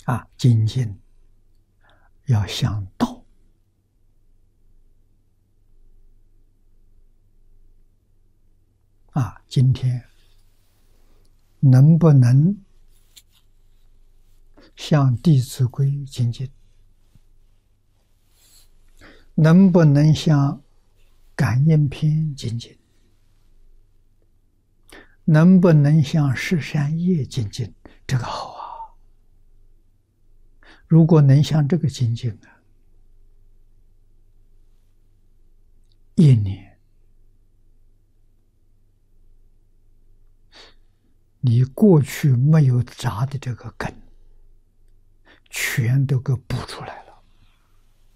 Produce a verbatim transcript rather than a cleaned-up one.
啊，精进要向道啊。今天能不能向《弟子规》精进？能不能向《感应篇》精进？能不能向《十善业》精进？这个好啊！如果能向这个精进啊，一年你过去没有扎的这个根，全都给补出来了。